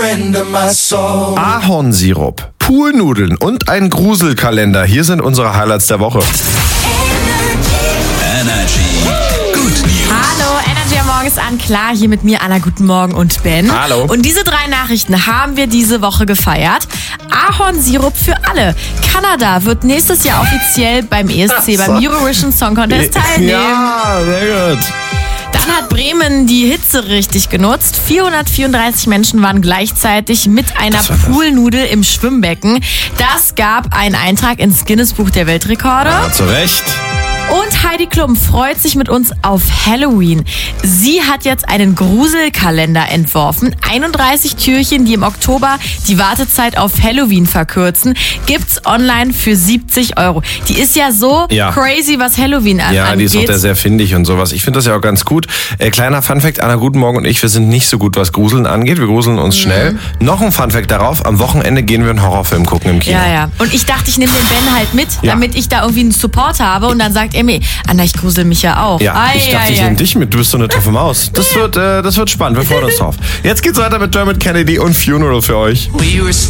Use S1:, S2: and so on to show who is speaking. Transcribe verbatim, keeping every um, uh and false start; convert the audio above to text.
S1: Ahornsirup, Poolnudeln und ein Gruselkalender. Hier sind unsere Highlights der Woche.
S2: Energy. Good News.
S3: Hallo, Energy am Morgen ist an. Klar, hier mit mir Anna, guten Morgen und Ben.
S1: Hallo.
S3: Und diese drei Nachrichten haben wir diese Woche gefeiert. Ahornsirup für alle. Kanada wird nächstes Jahr offiziell beim E S C, beim Eurovision Song Contest teilnehmen.
S1: Ja, sehr gut.
S3: Dann hat Bremen die Hitze richtig genutzt. vierhundertvierunddreißig Menschen waren gleichzeitig mit einer Poolnudel im Schwimmbecken. Das gab einen Eintrag ins Guinness-Buch der Weltrekorde.
S1: Ja, zu Recht.
S3: Und Heidi Klum freut sich mit uns auf Halloween. Sie hat jetzt einen Gruselkalender entworfen. einunddreißig Türchen, die im Oktober die Wartezeit auf Halloween verkürzen, gibt's online für siebzig Euro. Die ist ja so
S1: Ja.
S3: crazy, was Halloween an-
S1: Ja, die ist auch
S3: angeht.
S1: der sehr findig und sowas. Ich finde das ja auch ganz gut. Äh, kleiner Funfact, Anna, guten Morgen und ich, wir sind nicht so gut, was Gruseln angeht. Wir gruseln uns
S3: Mhm.
S1: schnell. Noch ein Funfact darauf, am Wochenende gehen wir einen Horrorfilm gucken im Kino.
S3: Ja, ja. Und ich dachte, ich nehme den Ben halt mit,
S1: Ja.
S3: damit ich da irgendwie einen Support habe. Und dann sagt er mir, Anna, ich grusel mich ja auch.
S1: Ja,
S3: Ei,
S1: ich dachte,
S3: ei,
S1: ich
S3: ei.
S1: nehme dich mit. Du bist so eine taffe Maus. Das wird, äh, das wird spannend. Wir freuen uns drauf. Jetzt geht's weiter mit Dermot Kennedy und Funeral für euch.
S2: We were